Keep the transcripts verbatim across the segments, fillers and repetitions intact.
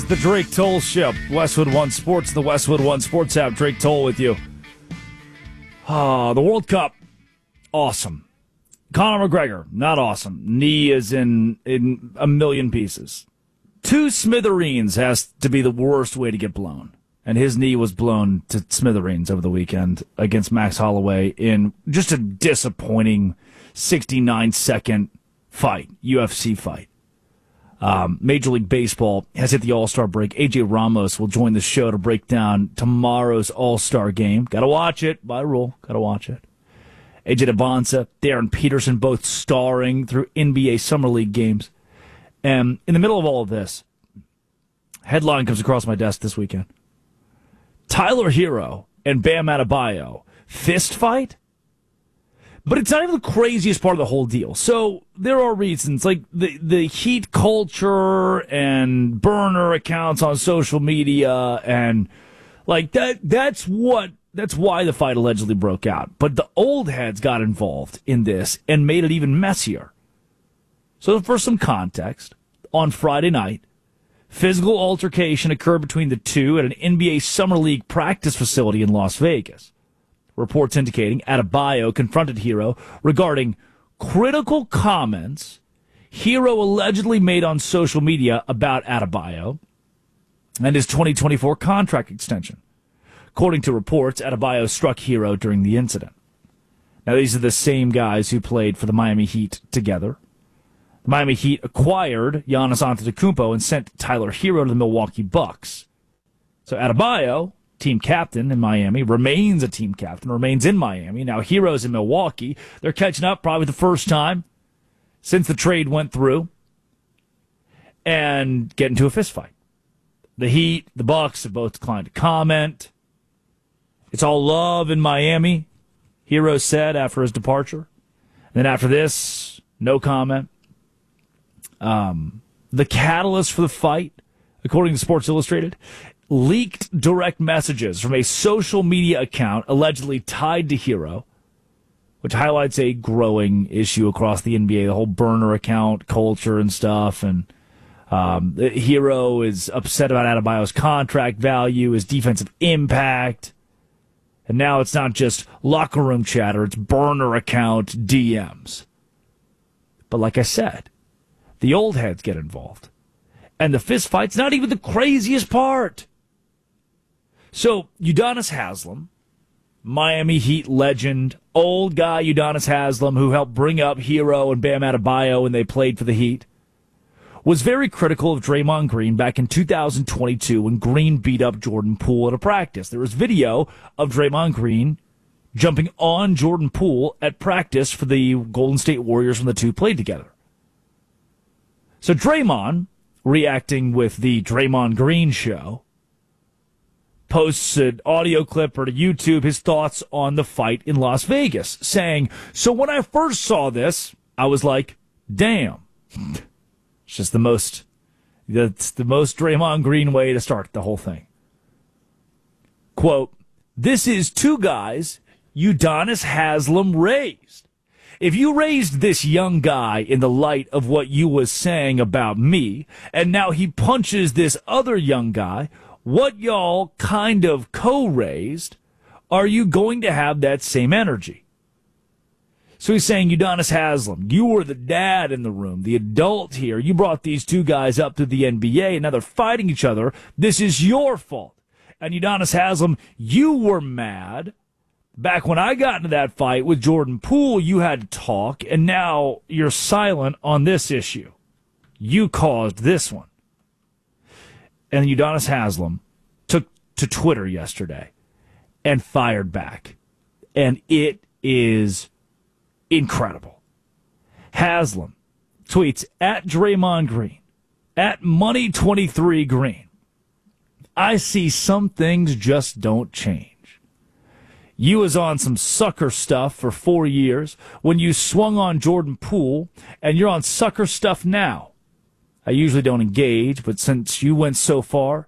The Drake Toll Show. Westwood One Sports, the Westwood One Sports app. Drake Toll with you. Ah, the World Cup, awesome. Conor McGregor, not awesome. Knee is in, in a million pieces. Two smithereens has to be the worst way to get blown. And his knee was blown to smithereens over the weekend against Max Holloway in just a disappointing sixty-nine second fight, U F C fight. Um, Major League Baseball has hit the All-Star break. A J Ramos will join the show to break down tomorrow's All-Star game. Got to watch it, by rule. Got to watch it. A J Devonsa, Darren Peterson, both starring through N B A Summer League games. And in the middle of all of this, headline comes across my desk this weekend. Tyler Hero and Bam Adebayo, fist fight? But it's not even the craziest part of the whole deal. So there are reasons, like the, the heat culture and burner accounts on social media, and like that. That's what. That's why the fight allegedly broke out. But the old heads got involved in this and made it even messier. So for some context, on Friday night, physical altercation occurred between the two at an N B A Summer League practice facility in Las Vegas. Reports indicating Adebayo confronted Hero regarding critical comments Hero allegedly made on social media about Adebayo and his twenty twenty-four contract extension. According to reports, Adebayo struck Hero during the incident. Now, these are the same guys who played for the Miami Heat together. The Miami Heat acquired Giannis Antetokounmpo and sent Tyler Hero to the Milwaukee Bucks. So Adebayo, team captain in Miami, remains a team captain, remains in Miami. Now Hero's in Milwaukee. They're catching up probably the first time since the trade went through and get into a fist fight. The Heat, the Bucks have both declined to comment. It's all love in Miami, Hero said after his departure. And then after this, no comment. Um, the catalyst for the fight, according to Sports Illustrated, leaked direct messages from a social media account allegedly tied to Hero, which highlights a growing issue across the N B A, the whole burner account culture and stuff. And um, the Hero is upset about Adebayo's contract value, his defensive impact. And now it's not just locker room chatter, it's burner account D Ms. But like I said, the old heads get involved. And the fist fight's not even the craziest part. So, Udonis Haslem, Miami Heat legend, old guy Udonis Haslem, who helped bring up Hero and Bam Adebayo when they played for the Heat, was very critical of Draymond Green back in two thousand twenty-two when Green beat up Jordan Poole at a practice. There was video of Draymond Green jumping on Jordan Poole at practice for the Golden State Warriors when the two played together. So Draymond, reacting with the Draymond Green show, posts an audio clip or to YouTube his thoughts on the fight in Las Vegas, saying, so when I first saw this, I was like, damn. It's just the most, that's the most Draymond Green way to start the whole thing. Quote, this is two guys Udonis Haslem raised. If you raised this young guy in the light of what you was saying about me, and now he punches this other young guy, what y'all kind of co-raised, are you going to have that same energy? So he's saying, Udonis Haslem, you were the dad in the room, the adult here. You brought these two guys up to the N B A, and now they're fighting each other. This is your fault. And Udonis Haslem, you were mad. Back when I got into that fight with Jordan Poole, you had to talk, and now you're silent on this issue. You caused this one. And Udonis Haslem took to Twitter yesterday and fired back. And it is incredible. Haslam tweets at Draymond Green, at Money twenty-three Green. I see some things just don't change. You was on some sucker stuff for four years when you swung on Jordan Poole, and you're on sucker stuff now. I usually don't engage, but since you went so far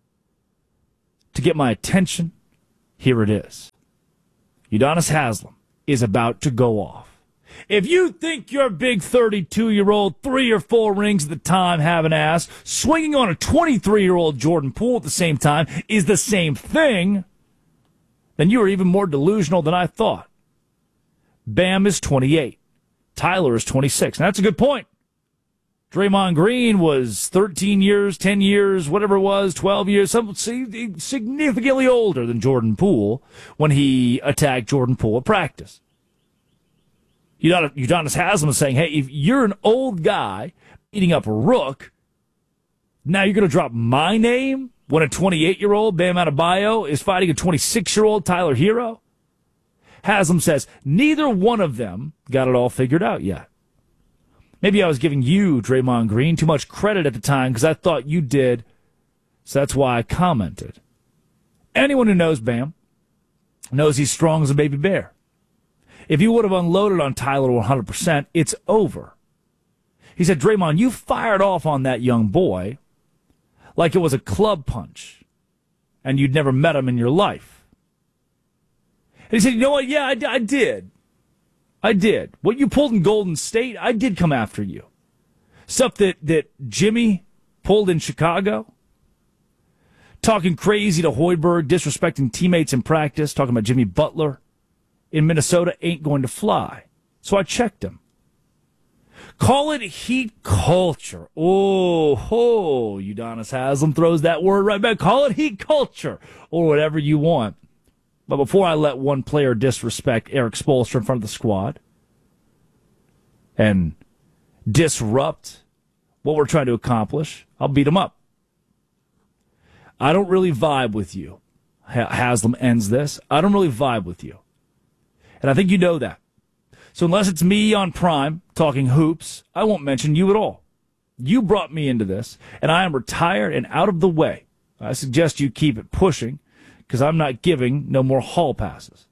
to get my attention, here it is. Udonis Haslem is about to go off. If you think your big thirty-two-year-old, three or four rings at the time, have an ass, swinging on a twenty-three-year-old Jordan Poole at the same time is the same thing, then you are even more delusional than I thought. Bam is twenty-eight. Tyler is twenty-six. And that's a good point. Draymond Green was thirteen years, ten years, whatever it was, twelve years, some, significantly older than Jordan Poole when he attacked Jordan Poole at practice. Udonis Haslem is saying, hey, if you're an old guy beating up a rook, now you're going to drop my name when a twenty-eight-year-old Bam Adebayo is fighting a twenty-six-year-old Tyler Hero? Haslem says neither one of them got it all figured out yet. Maybe I was giving you, Draymond Green, too much credit at the time because I thought you did, so that's why I commented. Anyone who knows Bam knows he's strong as a baby bear. If you would have unloaded on Tyler one hundred percent, it's over. He said, Draymond, you fired off on that young boy like it was a club punch, and you'd never met him in your life. And he said, you know what? Yeah, I, I did. I did. What you pulled in Golden State, I did come after you. Stuff that, that Jimmy pulled in Chicago. Talking crazy to Hoiberg, disrespecting teammates in practice, talking about Jimmy Butler in Minnesota ain't going to fly. So I checked him. Call it heat culture. Oh, ho, Udonis Haslem throws that word right back. Call it heat culture or whatever you want. But before I let one player disrespect Erik Spoelstra in front of the squad and disrupt what we're trying to accomplish, I'll beat him up. I don't really vibe with you. Haslem ends this. I don't really vibe with you. And I think you know that. So unless it's me on Prime talking hoops, I won't mention you at all. You brought me into this, and I am retired and out of the way. I suggest you keep it pushing, because I'm not giving no more hall passes.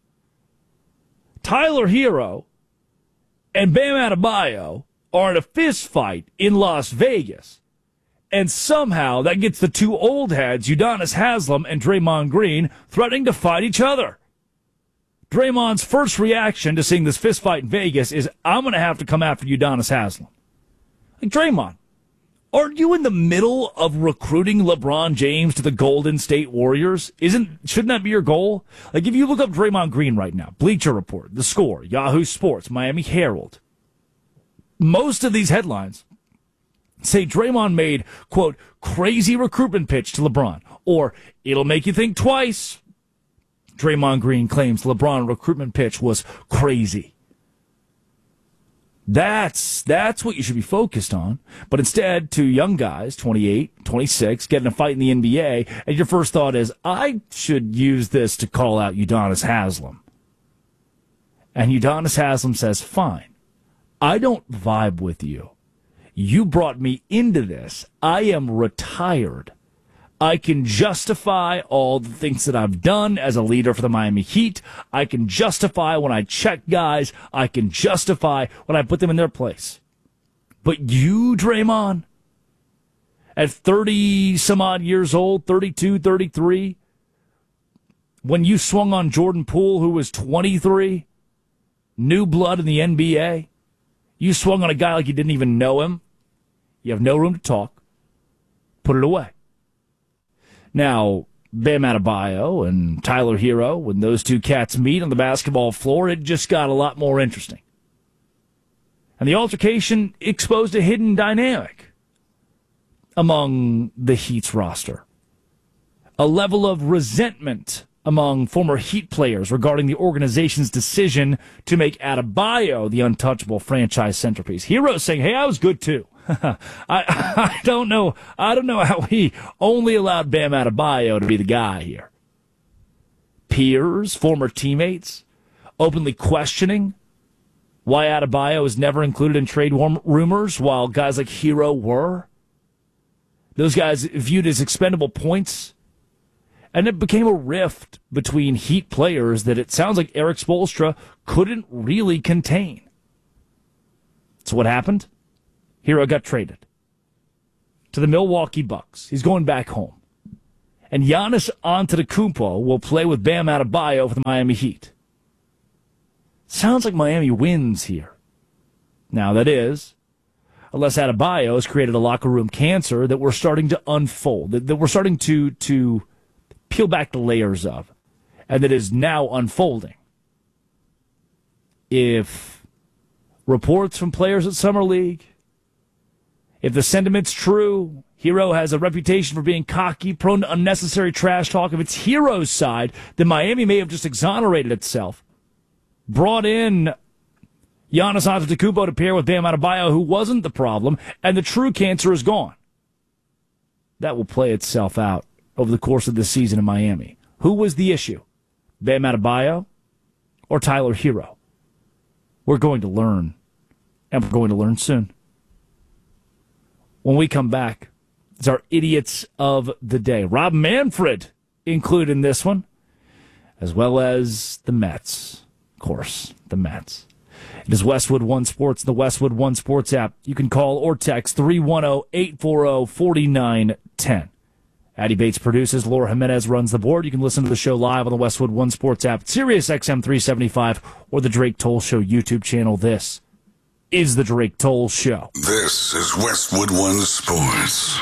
Tyler Hero and Bam Adebayo are in a fist fight in Las Vegas. And somehow that gets the two old heads, Udonis Haslem and Draymond Green, threatening to fight each other. Draymond's first reaction to seeing this fist fight in Vegas is, I'm going to have to come after Udonis Haslem. Like, Draymond, aren't you in the middle of recruiting LeBron James to the Golden State Warriors? Isn't shouldn't that be your goal? Like, if you look up Draymond Green right now, Bleacher Report, The Score, Yahoo Sports, Miami Herald, most of these headlines say Draymond made, quote, crazy recruitment pitch to LeBron, or it'll make you think twice. Draymond Green claims LeBron recruitment pitch was crazy. That's that's what you should be focused on. But instead, two young guys, twenty-eight, twenty-six, get in a fight in the N B A, and your first thought is, I should use this to call out Udonis Haslem. And Udonis Haslem says, fine, I don't vibe with you. You brought me into this. I am retired. I can justify all the things that I've done as a leader for the Miami Heat. I can justify when I check guys. I can justify when I put them in their place. But you, Draymond, at thirty-some-odd years old, thirty-two, thirty-three, when you swung on Jordan Poole, who was twenty-three, new blood in the N B A, you swung on a guy like you didn't even know him, you have no room to talk. Put it away. Now, Bam Adebayo and Tyler Hero, when those two cats meet on the basketball floor, it just got a lot more interesting. And the altercation exposed a hidden dynamic among the Heat's roster. A level of resentment among former Heat players regarding the organization's decision to make Adebayo the untouchable franchise centerpiece. Hero saying, hey, I was good too. I, I don't know. I don't know how he only allowed Bam Adebayo to be the guy here. Peers, former teammates, openly questioning why Adebayo was never included in trade rumors while guys like Hero were. Those guys viewed as expendable points. And it became a rift between Heat players that it sounds like Erik Spoelstra couldn't really contain. So what happened? Hero got traded to the Milwaukee Bucks. He's going back home. And Giannis Antetokounmpo will play with Bam Adebayo for the Miami Heat. Sounds like Miami wins here. Now, that is, unless Adebayo has created a locker room cancer that we're starting to unfold, that, that we're starting to, to peel back the layers of, and that is now unfolding. If reports from players at Summer League, if the sentiment's true, Hero has a reputation for being cocky, prone to unnecessary trash talk. If it's Hero's side, then Miami may have just exonerated itself. Brought in Giannis Antetokounmpo to pair with Bam Adebayo, who wasn't the problem, and the true cancer is gone. That will play itself out over the course of this season in Miami. Who was the issue? Bam Adebayo or Tyler Hero? We're going to learn, and we're going to learn soon. When we come back, it's our idiots of the day. Rob Manfred included in this one, as well as the Mets. Of course, the Mets. It is Westwood One Sports, the Westwood One Sports app. You can call or text three one zero, eight four zero, four nine one zero. Addie Bates produces. Laura Jimenez runs the board. You can listen to the show live on the Westwood One Sports app, Sirius X M three seventy-five, or the Drake Toll Show YouTube channel. This is the Drake Toll Show. This is Westwood One Sports.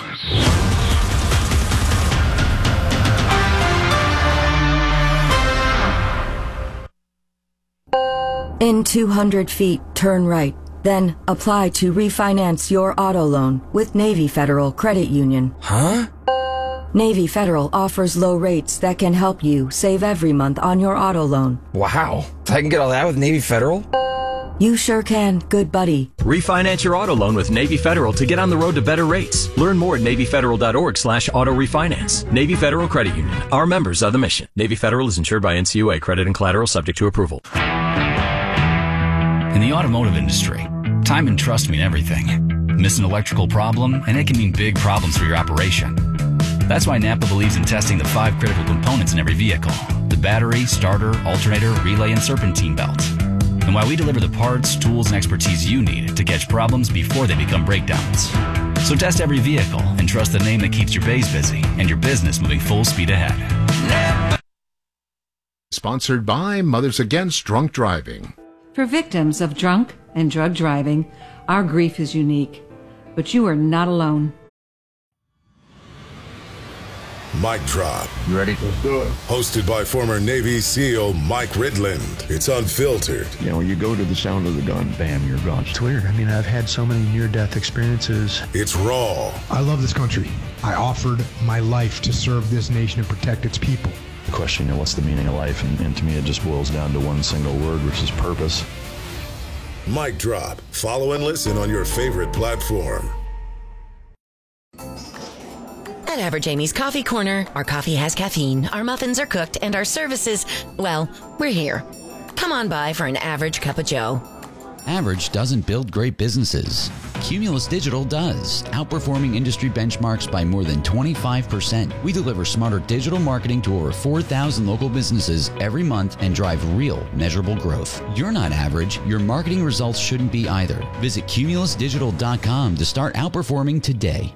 In two hundred feet, turn right. Then apply to refinance your auto loan with Navy Federal Credit Union. Huh? Navy Federal offers low rates that can help you save every month on your auto loan. Wow. I can get all that with Navy Federal? You sure can, good buddy. Refinance your auto loan with Navy Federal to get on the road to better rates. Learn more at NavyFederal.org slash auto refinance. Navy Federal Credit Union. Our members are the mission. Navy Federal is insured by N C U A. Credit and collateral subject to approval. In the automotive industry, time and trust mean everything. Miss an electrical problem, and it can mean big problems for your operation. That's why Napa believes in testing the five critical components in every vehicle: the battery, starter, alternator, relay, and serpentine belt. And why we deliver the parts, tools, and expertise you need to catch problems before they become breakdowns. So test every vehicle and trust the name that keeps your bays busy and your business moving full speed ahead. Napa. Sponsored by Mothers Against Drunk Driving. For victims of drunk and drug driving, our grief is unique, but you are not alone. Mic Drop. You ready? Let's do it. Hosted by former Navy SEAL Mike Ridland. It's unfiltered. You know, you go to the sound of the gun, bam, you're gone. It's weird. I mean, I've had so many near-death experiences. It's raw. I love this country. I offered my life to serve this nation and protect its people. The question, you know, what's the meaning of life? And, and to me, it just boils down to one single word, which is purpose. Mic Drop. Follow and listen on your favorite platform. At Average Amy's Coffee Corner, our coffee has caffeine, our muffins are cooked, and our services, well, we're here. Come on by for an average cup of joe. Average doesn't build great businesses. Cumulus Digital does, outperforming industry benchmarks by more than twenty-five percent. We deliver smarter digital marketing to over four thousand local businesses every month and drive real, measurable growth. You're not average. Your marketing results shouldn't be either. Visit Cumulus Digital dot com to start outperforming today.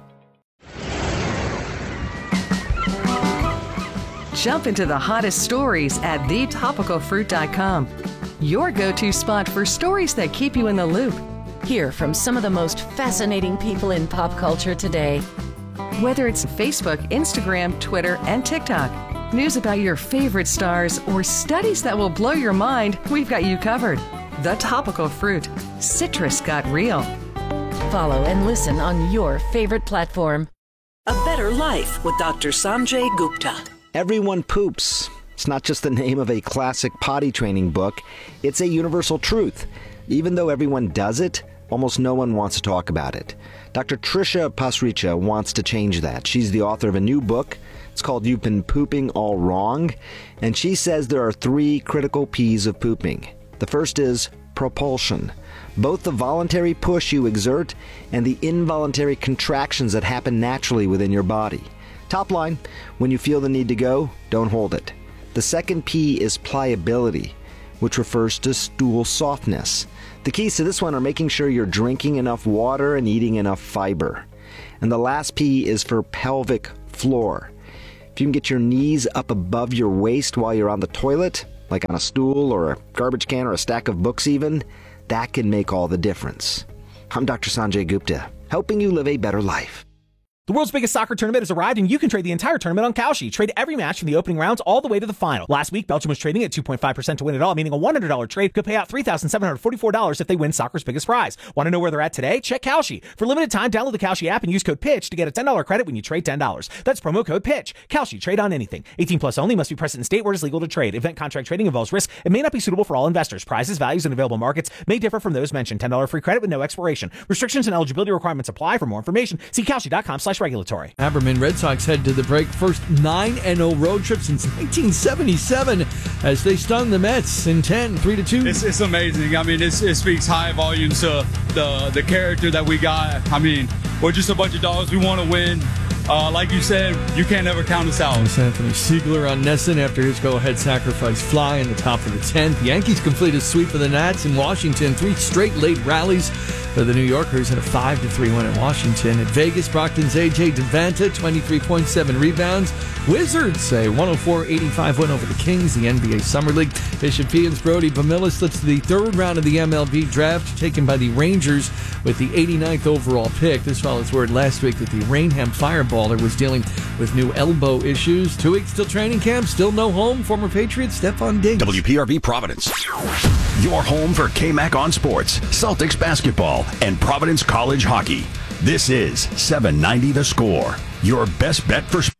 Jump into the hottest stories at the topical fruit dot com. Your go-to spot for stories that keep you in the loop. Hear from some of the most fascinating people in pop culture today. Whether it's Facebook, Instagram, Twitter, and TikTok, news about your favorite stars, or studies that will blow your mind, we've got you covered. The Topical Fruit. Citrus got real. Follow and listen on your favorite platform. A Better Life with Doctor Sanjay Gupta. Everyone poops. It's not just the name of a classic potty training book. It's a universal truth. Even though everyone does it, almost no one wants to talk about it. Doctor Trisha Pasricha wants to change that. She's the author of a new book. It's called You've Been Pooping All Wrong. And she says there are three critical P's of pooping. The first is propulsion. Both the voluntary push you exert and the involuntary contractions that happen naturally within your body. Top line, when you feel the need to go, don't hold it. The second P is pliability, which refers to stool softness. The keys to this one are making sure you're drinking enough water and eating enough fiber. And the last P is for pelvic floor. If you can get your knees up above your waist while you're on the toilet, like on a stool or a garbage can or a stack of books even, that can make all the difference. I'm Doctor Sanjay Gupta, helping you live a better life. The world's biggest soccer tournament has arrived, and you can trade the entire tournament on Kalshi. Trade every match from the opening rounds all the way to the final. Last week, Belgium was trading at two point five percent to win it all, meaning a one hundred dollars trade could pay out three thousand seven hundred forty-four dollars if they win soccer's biggest prize. Want to know where they're at today? Check Kalshi. For limited time, download the Kalshi app and use code PITCH to get a ten dollars credit when you trade ten dollars. That's promo code PITCH. Kalshi. Trade on anything. eighteen plus only. Must be present in state where it is legal to trade. Event contract trading involves risk and may not be suitable for all investors. Prizes, values, and available markets may differ from those mentioned. ten dollars free credit with no expiration. Restrictions and eligibility requirements apply. For more information, see Kalshi.com slash regulatory. Haberman Red Sox head to the break. First nine and oh road trip since nineteen seventy-seven as they stung the Mets in ten, three to two. It's, it's amazing. I mean, it's, it speaks high volumes to the, the character that we got. I mean, we're just a bunch of dogs. We want to win. Uh, like you said, you can't ever count us out. It's Anthony Siegler on Nesson after his go-ahead sacrifice fly in the top of the tenth. The Yankees complete a sweep of the Nats in Washington. Three straight late rallies for the New Yorkers and a five to three win at Washington. At Vegas, Brockton's A J Devanta, twenty-three point seven rebounds. Wizards a one oh four eighty-five win over the Kings, the N B A Summer League. Bishop Ian's Brody Bamilla slips to the third round of the M L B draft, taken by the Rangers with the eighty-ninth overall pick. This follows word last week that the Rainham Fireballer was dealing with new elbow issues. Two weeks till training camp, still no home. Former Patriot Stephon Diggs. W P R V Providence. Your home for K-Mac on sports, Celtics basketball, and Providence College hockey. This is seven ninety The Score, your best bet for sports.